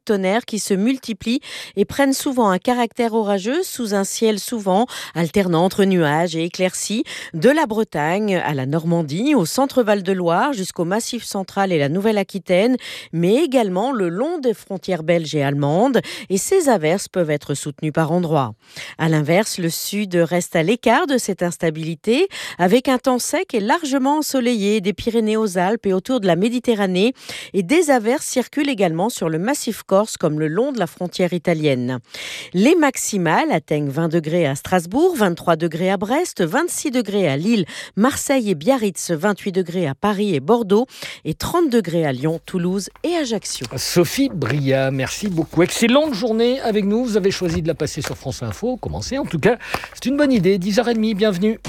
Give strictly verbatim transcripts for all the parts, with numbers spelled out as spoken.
tonnerre qui se multiplient et prennent souvent un caractère orageux sous un ciel souvent alternant entre nuages et éclaircies, de la Bretagne à la Normandie, au centre Val-de-Loire jusqu'au Massif central et la Nouvelle-Aquitaine, mais également le long des frontières belges et allemandes. Et ces averses peuvent être soutenues par endroits. À l'inverse, le sud reste à l'écart de cette instabilité, avec un temps sec et largement ensoleillé des Pyrénées aux Alpes et autour de la Méditerranée. Et des averses circulent également sur le massif corse comme le long de la frontière italienne. Les maximales atteignent vingt degrés à Strasbourg, vingt-trois degrés à Brest, vingt-six degrés à Lille, Marseille et Biarritz, vingt-huit degrés à Paris et Bordeaux et trente degrés à Lyon, Toulouse et Ajaccio. Sophie Bria, merci beaucoup. Excellente journée avec nous. Vous avez choisi de la passer sur France Info. Commencez en tout cas. C'est une bonne idée. dix heures trente, bienvenue.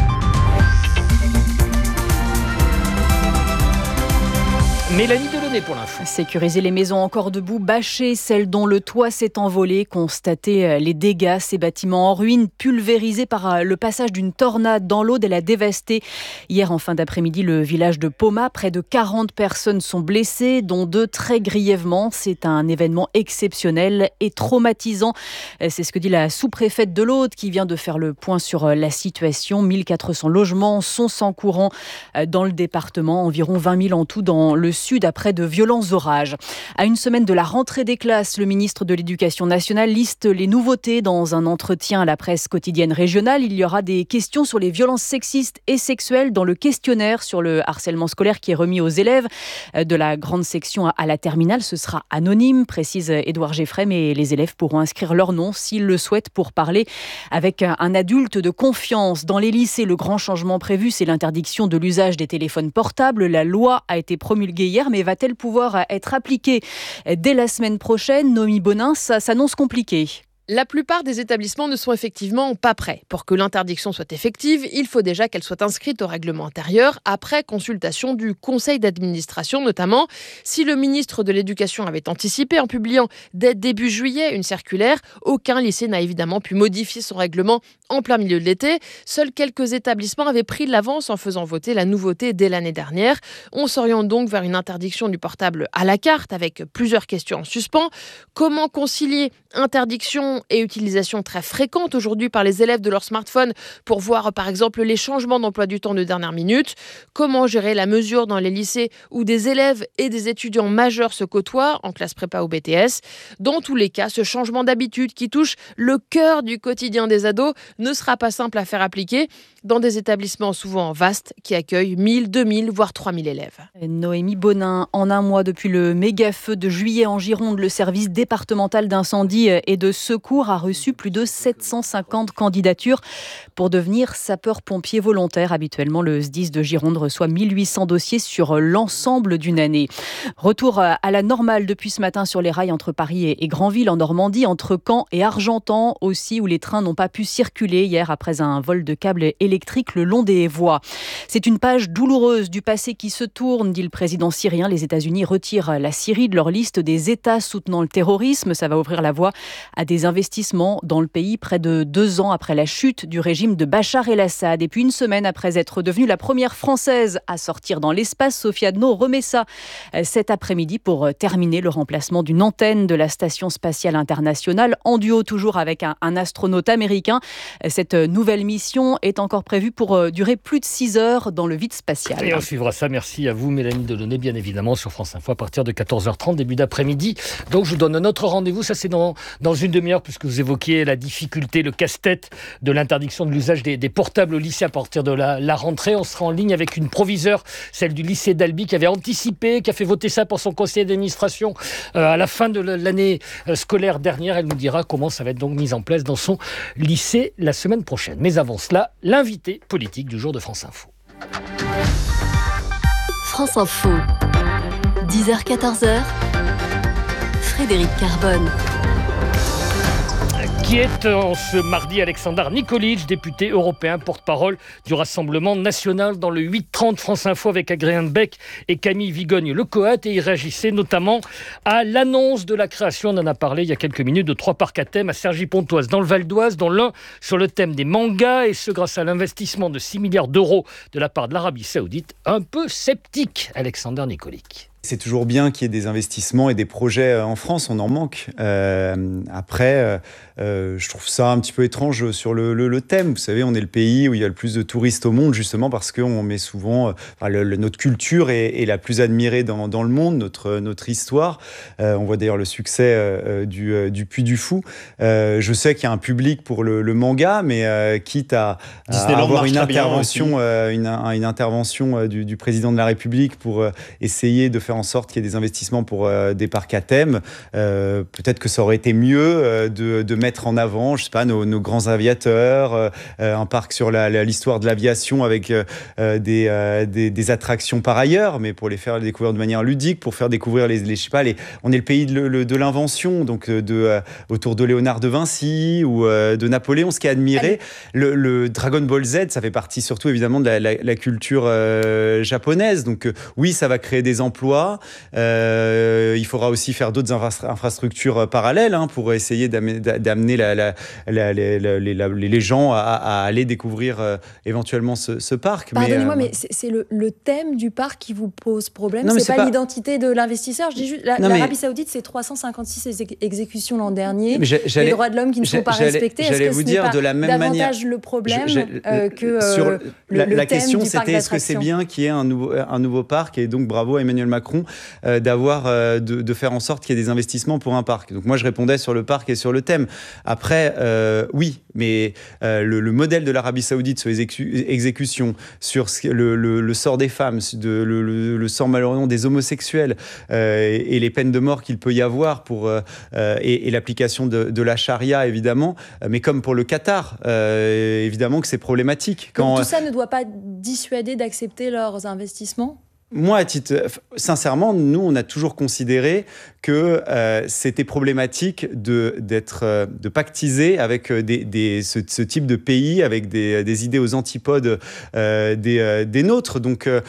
Mélanie Delaunay pour l'info. Sécuriser les maisons encore debout, bâcher celles dont le toit s'est envolé, constater les dégâts, ces bâtiments en ruine, pulvérisés par le passage d'une tornade dans l'Aude. Elle a dévasté hier en fin d'après-midi le village de Poma. Près de quarante personnes sont blessées, dont deux très grièvement. C'est un événement exceptionnel et traumatisant. C'est ce que dit la sous-préfète de l'Aude qui vient de faire le point sur la situation. mille quatre cents logements sont sans courant dans le département, environ vingt mille en tout dans le sud après de violents orages. À une semaine de la rentrée des classes, le ministre de l'Éducation nationale liste les nouveautés dans un entretien à la presse quotidienne régionale. Il y aura des questions sur les violences sexistes et sexuelles dans le questionnaire sur le harcèlement scolaire qui est remis aux élèves de la grande section à la terminale. Ce sera anonyme, précise Édouard Geffray, mais les élèves pourront inscrire leur nom s'ils le souhaitent pour parler avec un adulte de confiance. Dans les lycées, le grand changement prévu, c'est l'interdiction de l'usage des téléphones portables. La loi a été promulguée hier, mais va-t-elle pouvoir être appliquée dès la semaine prochaine? Noémie Bonin, ça s'annonce compliqué. La plupart des établissements ne sont effectivement pas prêts. Pour que l'interdiction soit effective, il faut déjà qu'elle soit inscrite au règlement intérieur après consultation du conseil d'administration notamment. Si le ministre de l'Éducation avait anticipé en publiant dès début juillet une circulaire, aucun lycée n'a évidemment pu modifier son règlement en plein milieu de l'été. Seuls quelques établissements avaient pris de l'avance en faisant voter la nouveauté dès l'année dernière. On s'oriente donc vers une interdiction du portable à la carte avec plusieurs questions en suspens. Comment concilier interdiction et utilisation très fréquente aujourd'hui par les élèves de leur smartphone pour voir par exemple les changements d'emploi du temps de dernière minute? Comment gérer la mesure dans les lycées où des élèves et des étudiants majeurs se côtoient en classe prépa ou B T S? Dans tous les cas, ce changement d'habitude qui touche le cœur du quotidien des ados ne sera pas simple à faire appliquer dans des établissements souvent vastes qui accueillent mille, deux mille, voire trois mille élèves. Noémie Bonin, en un mois depuis le méga-feu de juillet en Gironde, le service départemental d'incendie et de secours a reçu plus de sept cent cinquante candidatures pour devenir sapeur-pompier volontaire. Habituellement, le S D I S de Gironde reçoit mille huit cents dossiers sur l'ensemble d'une année. Retour à la normale depuis ce matin sur les rails entre Paris et Granville en Normandie, entre Caen et Argentan aussi, où les trains n'ont pas pu circuler hier après un vol de câbles électriques le long des voies. C'est une page douloureuse du passé qui se tourne, dit le président syrien. Les États-Unis retirent la Syrie de leur liste des États soutenant le terrorisme. Ça va ouvrir la voie à des investissements dans le pays près de deux ans après la chute du régime de Bachar el-Assad. Et puis une semaine après être devenue la première Française à sortir dans l'espace, Sophie Adno remet ça cet après-midi pour terminer le remplacement d'une antenne de la Station spatiale internationale, en duo toujours avec un, un astronaute américain. Cette nouvelle mission est encore prévue pour durer plus de six heures dans le vide spatial. Et on suivra ça. Merci à vous, Mélanie Delaunay, bien évidemment, sur France Info à partir de quatorze heures trente, début d'après-midi. Donc, je vous donne notre rendez-vous. Ça, c'est dans, dans une demi-heure, puisque vous évoquiez la difficulté, le casse-tête de l'interdiction de l'usage des, des portables au lycée à partir de la, la rentrée. On sera en ligne avec une proviseure, celle du lycée d'Albi, qui avait anticipé, qui a fait voter ça pour son conseil d'administration euh, à la fin de l'année scolaire dernière. Elle nous dira comment ça va être donc mis en place dans son lycée la semaine prochaine. Mais avant cela, l'invité politique du jour de France Info. France Info, dix heures quatorze heures, Frédéric Carbone. Qui est en ce mardi Alexandar Nikolic, député européen, porte-parole du Rassemblement national dans le huit trente France Info avec Adrien Beck et Camille Vigogne-Lecoat. Et il réagissait notamment à l'annonce de la création, on en a parlé il y a quelques minutes, de trois parcs à thème à Cergy-Pontoise dans le Val d'Oise, dont l'un sur le thème des mangas, et ce grâce à l'investissement de six milliards d'euros de la part de l'Arabie Saoudite. Un peu sceptique, Alexandar Nikolic. C'est toujours bien qu'il y ait des investissements et des projets en France, on en manque. Euh, après, euh, je trouve ça un petit peu étrange sur le, le, le thème. Vous savez, on est le pays où il y a le plus de touristes au monde, justement parce qu'on met souvent... Euh, enfin, le, le, notre culture est, est la plus admirée dans, dans le monde, notre, notre histoire. Euh, on voit d'ailleurs le succès euh, du, euh, du Puy du Fou. Euh, je sais qu'il y a un public pour le, le manga, mais euh, quitte à, à avoir une intervention, euh, une, une intervention euh, du, du président de la République pour euh, essayer de faire en sorte qu'il y ait des investissements pour euh, des parcs à thème. Euh, peut-être que ça aurait été mieux euh, de, de mettre en avant, je sais pas, nos, nos grands aviateurs, euh, un parc sur la, la, l'histoire de l'aviation avec euh, des, euh, des, des attractions par ailleurs, mais pour les faire découvrir de manière ludique, pour faire découvrir les, les je sais pas, les, on est le pays de, le, de l'invention, donc de, euh, autour de Léonard de Vinci ou euh, de Napoléon, ce qui est admiré. Le, le Dragon Ball Z, ça fait partie surtout évidemment de la, la, la culture euh, japonaise. Donc euh, oui, ça va créer des emplois. Euh, il faudra aussi faire d'autres infra- infrastructures parallèles hein, pour essayer d'amener, d'amener la, la, la, la, la, la, les gens à, à aller découvrir euh, éventuellement ce, ce parc. Pardonnez-moi, mais, euh, mais c'est, c'est le, le thème du parc qui vous pose problème. Non, c'est, c'est pas, pas l'identité de l'investisseur. Je dis juste, la, non, l'Arabie mais... Saoudite, c'est trois cent cinquante-six exé- exécutions l'an dernier. Les droits de l'homme qui ne sont pas j'allais, respectés. J'allais Est-ce que vous ce dire n'est pas de la même davantage manière. le problème je, je, euh, que euh, sur le, la, le la thème question, du c'était parc est-ce que c'est bien qu'il y ait un nouveau, un nouveau parc et donc bravo à Emmanuel Macron euh, d'avoir euh, de, de faire en sorte qu'il y ait des investissements pour un parc. Donc moi je répondais sur le parc et sur le thème. Après euh, oui, mais euh, le, le modèle de l'Arabie Saoudite sur les exécu- exécutions, sur le, le, le sort des femmes, de, le, le, le sort malheureusement des homosexuels euh, et, et les peines de mort qu'il peut y avoir pour euh, et, et l'application de, de la charia évidemment, mais comme pour le Qatar, euh, évidemment que c'est problématique. Quand, Donc tout ça ne doit pas dissuader d'accepter leurs investissements ? Moi, à titre, sincèrement, nous, on a toujours considéré que euh, c'était problématique de, d'être, euh, de pactiser avec des, des, ce, ce type de pays, avec des, des idées aux antipodes euh, des, euh, des nôtres. Donc, euh,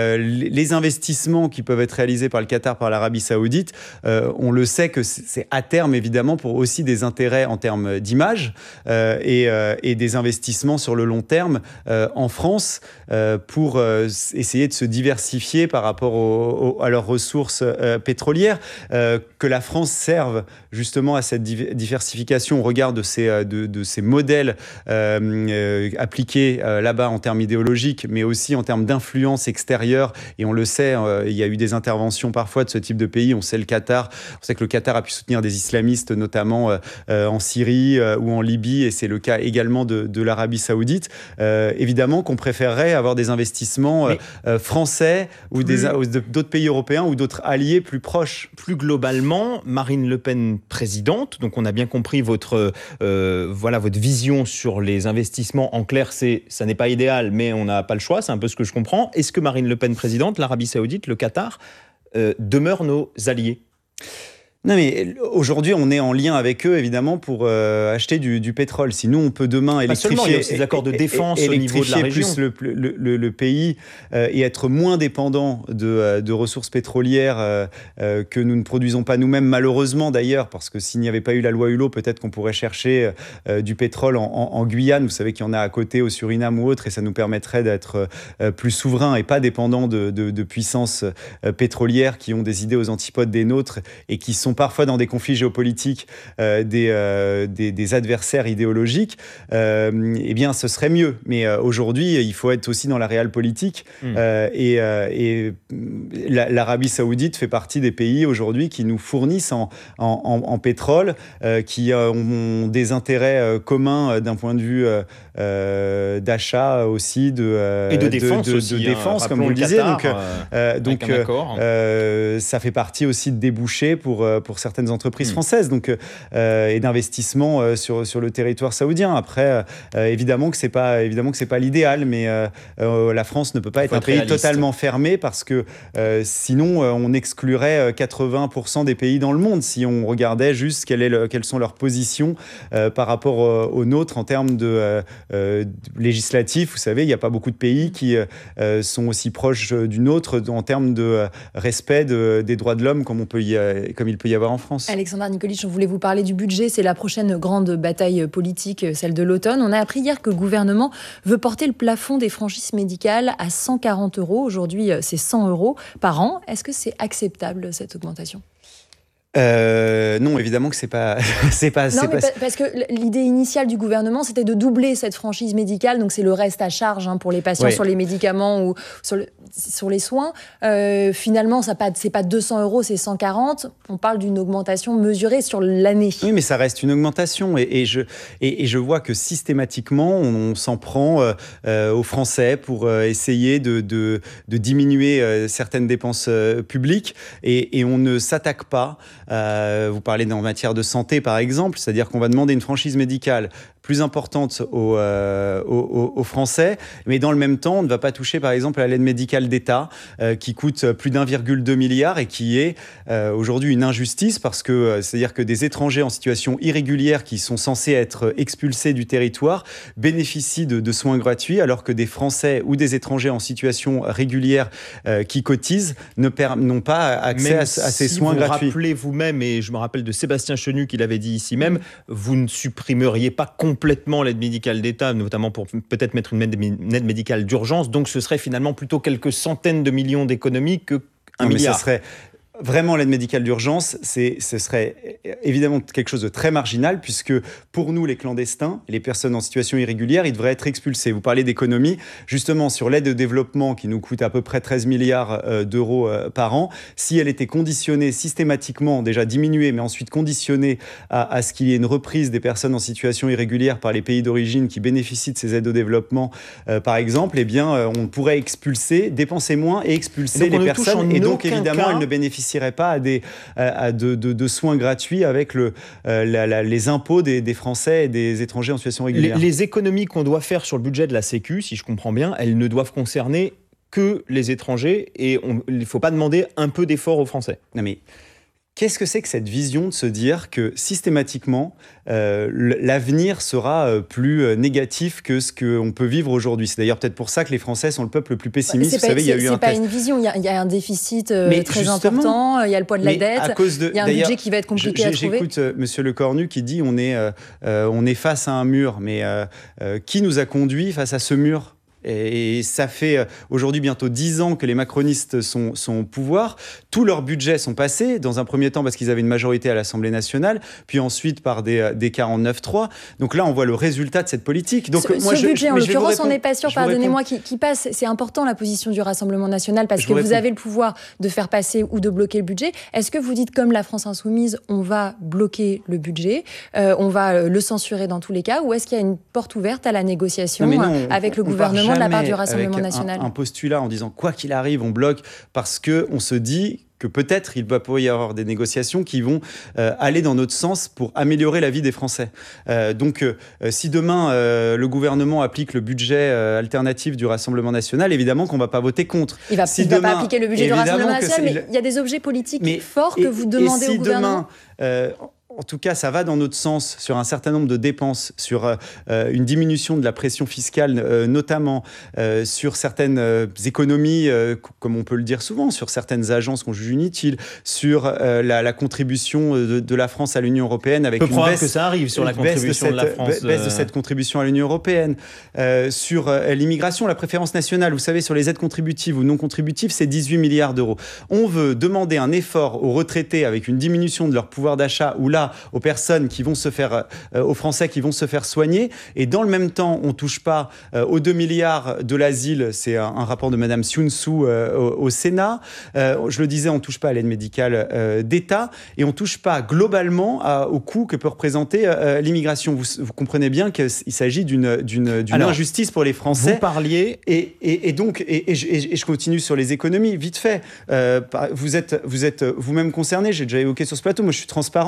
les investissements qui peuvent être réalisés par le Qatar, par l'Arabie Saoudite, euh, on le sait que c'est à terme, évidemment, pour aussi des intérêts en termes d'image euh, et, euh, et des investissements sur le long terme euh, en France euh, pour euh, essayer de se diversifier par rapport au, au, à leurs ressources euh, pétrolières, euh, que la France serve justement à cette div- diversification au regard de ces, de, de ces modèles euh, euh, appliqués euh, là-bas en termes idéologiques, mais aussi en termes d'influence extérieure. Et on le sait, euh, il y a eu des interventions parfois de ce type de pays. On sait le Qatar, on sait que le Qatar a pu soutenir des islamistes, notamment euh, en Syrie euh, ou en Libye, et c'est le cas également de, de l'Arabie Saoudite. Euh, évidemment qu'on préférerait avoir des investissements euh, euh, français ou des, d'autres pays européens ou d'autres alliés plus proches. Plus globalement, Marine Le Pen présidente, donc on a bien compris votre, euh, voilà, votre vision sur les investissements. En clair, c'est, ça n'est pas idéal, mais on n'a pas le choix, c'est un peu ce que je comprends. Est-ce que Marine Le Pen présidente, l'Arabie Saoudite, le Qatar, euh, demeurent nos alliés ? Non, mais aujourd'hui, on est en lien avec eux, évidemment, pour euh, acheter du, du pétrole. Si nous, on peut demain électrifier... Pas seulement, il y a aussi des accords de défense au niveau de la région. Plus le, le, le, le pays euh, et être moins dépendant de, de ressources pétrolières euh, euh, que nous ne produisons pas nous-mêmes, malheureusement d'ailleurs, parce que s'il n'y avait pas eu la loi Hulot, peut-être qu'on pourrait chercher euh, du pétrole en, en, en Guyane. Vous savez qu'il y en a à côté, au Suriname ou autre, et ça nous permettrait d'être euh, plus souverains et pas dépendants de, de, de puissances euh, pétrolières qui ont des idées aux antipodes des nôtres et qui sont parfois dans des conflits géopolitiques euh, des, euh, des, des adversaires idéologiques, euh, eh bien, ce serait mieux. Mais euh, aujourd'hui, il faut être aussi dans la réelle politique. Mmh. Euh, et euh, et la, l'Arabie Saoudite fait partie des pays aujourd'hui qui nous fournissent en, en, en, en pétrole, euh, qui euh, ont des intérêts euh, communs euh, d'un point de vue euh, euh, d'achat aussi, de, euh, et de défense, de, de, aussi, de défense hein, comme vous le disiez. Qatar, donc, euh, donc euh, ça fait partie aussi de débouchés pour, pour certaines entreprises mmh. françaises, donc euh, et d'investissement euh, sur sur le territoire saoudien. Après, euh, évidemment que c'est pas évidemment que c'est pas l'idéal, mais euh, euh, la France ne peut pas être un pays réaliste. Totalement fermé parce que euh, sinon euh, on exclurait quatre-vingts pour cent des pays dans le monde si on regardait juste quelle est le, quelles sont leurs positions euh, par rapport euh, aux nôtres en termes de euh, législatif. Vous savez, il n'y a pas beaucoup de pays qui euh, sont aussi proches d'une autre en termes de euh, respect de, des droits de l'homme comme, on peut y, euh, comme il peut y avoir en France. Alexandra Nikolic, on voulait vous parler du budget. C'est la prochaine grande bataille politique, celle de l'automne. On a appris hier que le gouvernement veut porter le plafond des franchises médicales à cent quarante euros. Aujourd'hui, c'est cent euros par an. Est-ce que c'est acceptable, cette augmentation ? Euh, non, évidemment que c'est pas, c'est pas. Non, c'est mais pas... parce que l'idée initiale du gouvernement, c'était de doubler cette franchise médicale, donc c'est le reste à charge hein, pour les patients ouais. sur les médicaments ou sur, le, sur les soins. Euh, finalement, ça pas, c'est pas deux cents euros, c'est cent quarante. On parle d'une augmentation mesurée sur l'année. Oui, mais ça reste une augmentation, et, et je et, et je vois que systématiquement, on, on s'en prend euh, euh, aux Français pour euh, essayer de de, de diminuer euh, certaines dépenses euh, publiques, et, et on ne s'attaque pas. Euh, vous parlez en matière de santé, par exemple, c'est-à-dire qu'on va demander une franchise médicale plus importante aux, euh, aux, aux Français, mais dans le même temps, on ne va pas toucher, par exemple, à l'aide médicale d'État, euh, qui coûte plus d'un virgule deux milliard et qui est euh, aujourd'hui une injustice, parce que euh, c'est-à-dire que des étrangers en situation irrégulière qui sont censés être expulsés du territoire bénéficient de, de soins gratuits, alors que des Français ou des étrangers en situation régulière euh, qui cotisent ne per- n'ont pas accès à, à ces si soins vous gratuits. Rappelez vous-même, et je me rappelle de Sébastien Chenu qui l'avait dit ici même, vous ne supprimeriez pas complètement l'aide médicale d'État, notamment pour peut-être mettre une aide médicale d'urgence. Donc ce serait finalement plutôt quelques centaines de millions d'économies que un non, milliard. Mais ça serait... Vraiment, l'aide médicale d'urgence, c'est, ce serait évidemment quelque chose de très marginal, puisque pour nous, les clandestins, les personnes en situation irrégulière, ils devraient être expulsés. Vous parlez d'économie, justement sur l'aide au développement qui nous coûte à peu près treize milliards d'euros par an. Si elle était conditionnée systématiquement, déjà diminuée, mais ensuite conditionnée à, à ce qu'il y ait une reprise des personnes en situation irrégulière par les pays d'origine qui bénéficient de ces aides au développement, euh, par exemple, eh bien, euh, on pourrait expulser, dépenser moins et expulser et les personnes. Et donc, évidemment, cas... elles ne bénéficient pas à, des, à de, de, de soins gratuits avec le, euh, la, la, les impôts des, des Français et des étrangers en situation régulière. Les, les économies qu'on doit faire sur le budget de la Sécu, si je comprends bien, elles ne doivent concerner que les étrangers, et on, il ne faut pas demander un peu d'effort aux Français. Non mais... Qu'est-ce que c'est que cette vision de se dire que systématiquement, euh, l'avenir sera euh, plus euh, négatif que ce qu'on peut vivre aujourd'hui? C'est d'ailleurs peut-être pour ça que les Français sont le peuple le plus pessimiste. Vous pas, savez, il y a eu c'est un pas test... une vision, il y a, il y a un déficit euh, très important, il y a le poids de la dette, à cause de, il y a un budget qui va être compliqué à trouver. J'écoute euh, Monsieur Lecornu qui dit on est, euh, euh, on est face à un mur, mais euh, euh, qui nous a conduits face à ce mur ? Et ça fait aujourd'hui bientôt dix ans que les macronistes sont, sont au pouvoir. Tous leurs budgets sont passés, dans un premier temps parce qu'ils avaient une majorité à l'Assemblée nationale, puis ensuite par des, des quarante-neuf trois. Donc là, on voit le résultat de cette politique. Donc, ce moi, ce je, budget, je, en l'occurrence, on n'est pas sûr, pardonnez-moi, qui, qui passe. C'est important la position du Rassemblement national parce je que vous, vous avez le pouvoir de faire passer ou de bloquer le budget. Est-ce que vous dites, comme la France Insoumise, on va bloquer le budget, euh, on va le censurer dans tous les cas, ou est-ce qu'il y a une porte ouverte à la négociation non, non, on, avec le gouvernement de la part du Rassemblement national. Un, un postulat en disant quoi qu'il arrive, on bloque, parce qu'on se dit que peut-être il va pouvoir y avoir des négociations qui vont euh, aller dans notre sens pour améliorer la vie des Français. Euh, donc, euh, si demain euh, le gouvernement applique le budget euh, alternatif du Rassemblement national, évidemment qu'on ne va pas voter contre. Il ne va, si il demain, va pas appliquer le budget du Rassemblement national, mais il y a des objets politiques mais, forts que et, vous demandez et si au gouvernement. Demain, euh, en tout cas, ça va dans notre sens sur un certain nombre de dépenses, sur euh, une diminution de la pression fiscale, euh, notamment euh, sur certaines euh, économies, euh, comme on peut le dire souvent, sur certaines agences qu'on juge inutiles, sur euh, la, la contribution de, de la France à l'Union européenne, avec une baisse, que ça arrive sur la contribution de, cette, de la France, baisse de cette contribution à l'Union européenne, euh, sur euh, l'immigration, la préférence nationale. Vous savez, sur les aides contributives ou non contributives, c'est dix-huit milliards d'euros. On veut demander un effort aux retraités avec une diminution de leur pouvoir d'achat, ou là, aux personnes qui vont se faire, euh, aux Français qui vont se faire soigner, et dans le même temps, on touche pas euh, aux deux milliards de l'asile. C'est un, un rapport de Madame Sioun-Sou euh, au, au Sénat. Euh, je le disais, on touche pas à l'aide médicale euh, d'État, et on touche pas globalement à, au coût que peut représenter euh, l'immigration. Vous, vous comprenez bien qu'il s'agit d'une, d'une, d'une Alors, injustice pour les Français. Vous parliez et, et, et donc, et, et, je, et je continue sur les économies, vite fait. Euh, vous êtes, vous êtes vous-même concerné. J'ai déjà évoqué sur ce plateau. Moi, je suis transparent. Vous savez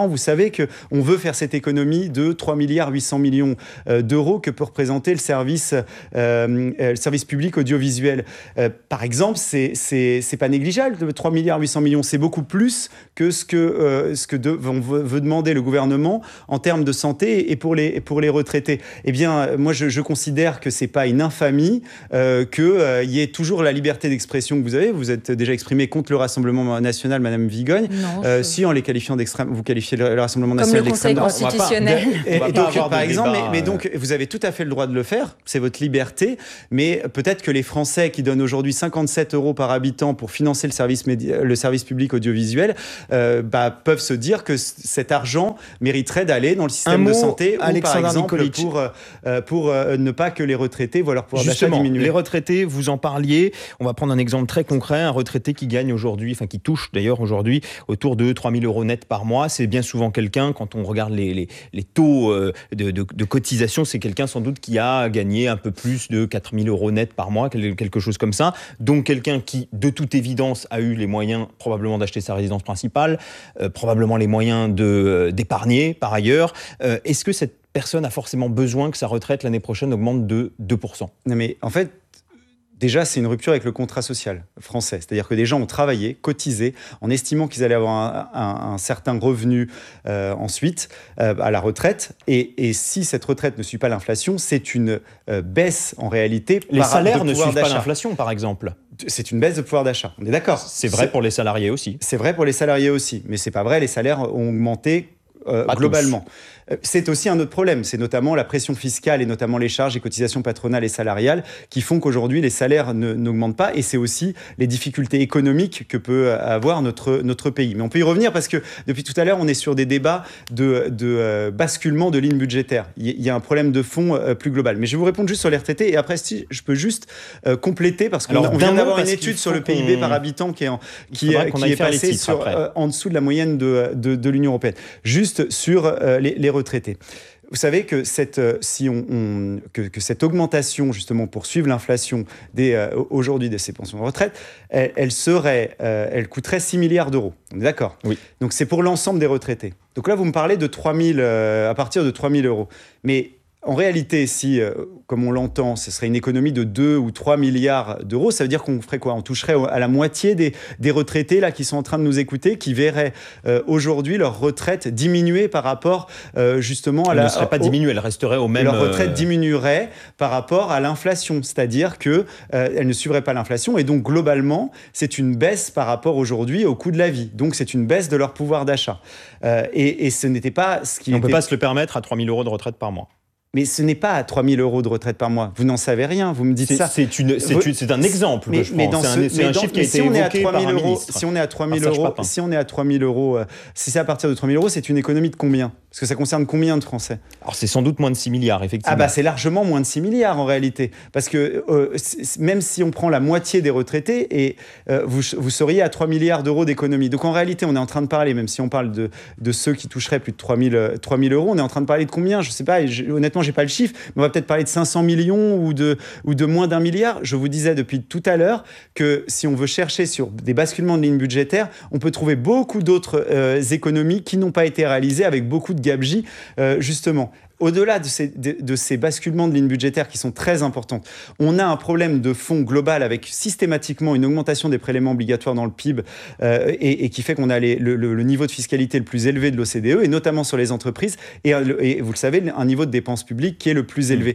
fait qu'on veut faire cette économie de trois milliards huit cents millions d'euros que peut représenter le service, euh, le service public audiovisuel. Euh, par exemple, c'est, c'est, c'est pas négligeable, trois milliards huit cents millions, c'est beaucoup plus que ce que, euh, ce que de, veut, veut demander le gouvernement en termes de santé et pour les, pour les retraités. Eh bien, moi, je, je considère que c'est pas une infamie, euh, qu'il euh, y ait toujours la liberté d'expression que vous avez. Vous êtes déjà exprimé contre le Rassemblement national, Madame Vigogne. Non, euh, je... Si, en les qualifiant d'extrême, vous qualifiez le, le Rassemblement national d'extrême droite. Comme le Conseil constitutionnel. Et, et donc, par exemple, mais, mais donc, vous avez tout à fait le droit de le faire, c'est votre liberté, mais peut-être que les Français qui donnent aujourd'hui cinquante-sept euros par habitant pour financer le service, médi- le service public audiovisuel euh, bah, peuvent se dire que c- cet argent mériterait d'aller dans le système mot, de santé ou Alexandre par exemple Nikolic. pour, euh, pour euh, ne pas que les retraités voient leur pouvoir d'achat Justement, diminuer. les retraités, vous en parliez, on va prendre un exemple très concret, un retraité qui gagne aujourd'hui, enfin qui touche d'ailleurs aujourd'hui autour de trois mille euros net par mois, c'est bien souvent quelqu'un, quand on regarde les, les, les taux de, de, de cotisation, c'est quelqu'un sans doute qui a gagné un peu plus de quatre mille euros net par mois, quelque chose comme ça, donc quelqu'un qui de toute évidence a eu les moyens probablement d'acheter sa résidence principale, euh, probablement les moyens de, euh, d'épargner par ailleurs. Euh, est-ce que cette personne a forcément besoin que sa retraite l'année prochaine augmente de deux pour cent ? Non mais en fait, déjà, c'est une rupture avec le contrat social français. C'est-à-dire que des gens ont travaillé, cotisé, en estimant qu'ils allaient avoir un, un, un certain revenu euh, ensuite euh, à la retraite. Et, et si cette retraite ne suit pas l'inflation, c'est une euh, baisse en réalité. Les par, salaires de ne suivent d'achat. pas l'inflation, par exemple. C'est une baisse de pouvoir d'achat. On est d'accord. C'est vrai c'est, pour les salariés aussi. C'est vrai pour les salariés aussi. Mais c'est pas vrai, les salaires ont augmenté euh, globalement. Tous. C'est aussi un autre problème, c'est notamment la pression fiscale et notamment les charges et cotisations patronales et salariales qui font qu'aujourd'hui les salaires ne, n'augmentent pas, et c'est aussi les difficultés économiques que peut avoir notre, notre pays. Mais on peut y revenir parce que depuis tout à l'heure on est sur des débats de, de euh, basculement de lignes budgétaires. Il y a un problème de fond euh, plus global. Mais je vais vous répondre juste sur les retraités, et après si je peux juste euh, compléter parce qu'on Alors, on vient d'avoir une étude sur le P I B par habitant qui est, en, qui, euh, qui est passée sur, euh, en dessous de la moyenne de, de, de l'Union européenne. Juste sur euh, les, les retraités. Vous savez que cette, euh, si on, on, que, que cette augmentation, justement, pour suivre l'inflation des, euh, aujourd'hui de ces pensions de retraite, elle, elle, serait, euh, elle coûterait six milliards d'euros. On est d'accord ? Oui. Donc c'est pour l'ensemble des retraités. Donc là, vous me parlez de trois mille, euh, à partir de trois mille euros. Mais en réalité, si, euh, comme on l'entend, ce serait une économie de deux ou trois milliards d'euros, ça veut dire qu'on ferait quoi ? On toucherait à la moitié des, des retraités là, qui sont en train de nous écouter, qui verraient euh, aujourd'hui leur retraite diminuer par rapport euh, justement à elle la... Elle ne serait pas diminuée, elle resterait au même... Leur retraite diminuerait par rapport à l'inflation, c'est-à-dire qu'elle euh, ne suivrait pas l'inflation, et donc globalement, c'est une baisse par rapport aujourd'hui au coût de la vie. Donc c'est une baisse de leur pouvoir d'achat. Euh, et, et ce n'était pas ce qui... On ne était... peut pas se le permettre à trois mille euros de retraite par mois. Mais ce n'est pas à trois mille euros de retraite par mois. Vous n'en savez rien, vous me dites c'est, ça. C'est, une, c'est, une, c'est un exemple mais, que je mais prends. Dans c'est ce, un, c'est un dans, chiffre qui a été si on évoqué par un ministre. Si on est à trois mille euros, si on est à trois mille euros, euh, si c'est à partir de trois mille euros, c'est une économie de combien ? Parce que ça concerne combien de Français ? Alors c'est sans doute moins de six milliards, effectivement. Ah bah c'est largement moins de six milliards en réalité. Parce que euh, même si on prend la moitié des retraités, et, euh, vous, vous seriez à trois milliards d'euros d'économie. Donc en réalité, on est en train de parler, même si on parle de, de ceux qui toucheraient plus de trois mille euros, on est en train de parler de combien ? Je ne sais pas, je, honnêtement, je n'ai pas le chiffre, mais on va peut-être parler de cinq cents millions ou de, ou de moins d'un milliard. Je vous disais depuis tout à l'heure que si on veut chercher sur des basculements de lignes budgétaires, on peut trouver beaucoup d'autres euh, économies qui n'ont pas été réalisées avec beaucoup de gabegie, euh, justement. Au-delà de ces, de, de ces basculements de lignes budgétaires qui sont très importantes, on a un problème de fond global avec systématiquement une augmentation des prélèvements obligatoires dans le P I B euh, et, et qui fait qu'on a les, le, le, le niveau de fiscalité le plus élevé de l'O C D E, et notamment sur les entreprises, et, et vous le savez, un niveau de dépenses publiques qui est le plus élevé.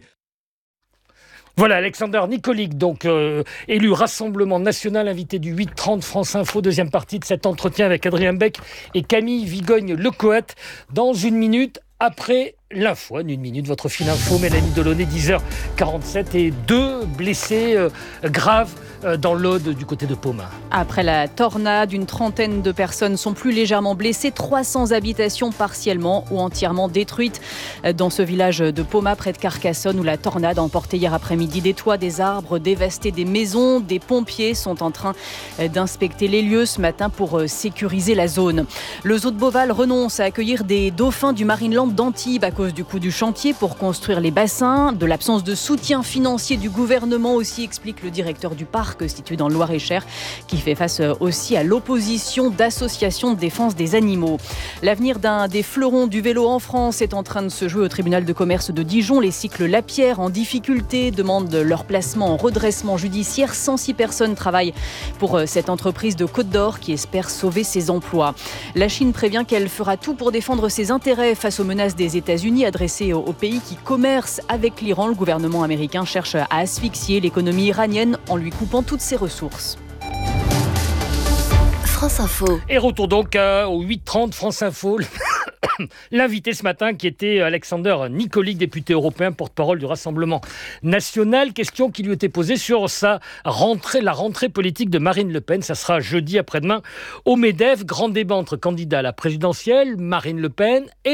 Voilà, Alexandre Nikolic, donc euh, élu Rassemblement National, invité du huit trente France Info, deuxième partie de cet entretien avec Adrien Beck et Camille Vigogne-Lecoët. Dans une minute, après l'info, en une minute, votre fil info, Mélanie Delaunay, dix heures quarante-sept, et deux blessés euh, graves euh, dans l'Aude du côté de Pomain. Après la tornade, une trentaine de personnes sont plus légèrement blessées, trois cents habitations partiellement ou entièrement détruites dans ce village de Pomain, près de Carcassonne, où la tornade a emporté hier après-midi des toits, des arbres, dévasté des maisons. Des pompiers sont en train d'inspecter les lieux ce matin pour sécuriser la zone. Le zoo de Beauval renonce à accueillir des dauphins du Marineland d'Antibes à cause du coût du chantier pour construire les bassins, de l'absence de soutien financier du gouvernement aussi, explique le directeur du parc situé dans le Loir-et-Cher, qui fait face aussi à l'opposition d'associations de défense des animaux. L'avenir d'un des fleurons du vélo en France est en train de se jouer au tribunal de commerce de Dijon. Les cycles Lapierre en difficulté demandent leur placement en redressement judiciaire. cent six personnes travaillent pour cette entreprise de Côte d'Or qui espère sauver ses emplois. La Chine prévient qu'elle fera tout pour défendre ses intérêts face aux menaces des États-Unis adressées au pays qui commerce avec l'Iran. Le gouvernement américain cherche à asphyxier l'économie iranienne en lui coupant toutes ses ressources. France Info. Et retour donc euh, au huit trente France Info. L'invité ce matin qui était Alexander Nikolic, député européen, porte-parole du Rassemblement national. Question qui lui était posée sur sa rentrée, la rentrée politique de Marine Le Pen. Ça sera jeudi après-demain au MEDEF. Grand débat entre candidats à la présidentielle, Marine Le Pen et